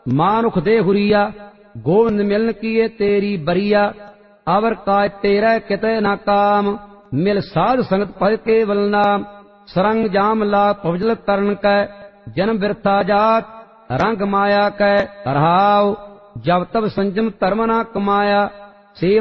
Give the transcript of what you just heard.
मानुख दे हुरिया, गोविंद मिलन किए तेरी बरिया। अवर काय तेरा कितै न काम, मिल साध संगत पद केवल नाम। सरंग जाम ला पवजल तरण कै, जन्म बिरथा जात रंग माया कै रहाव। जब तब संजम धर्म न कमाया,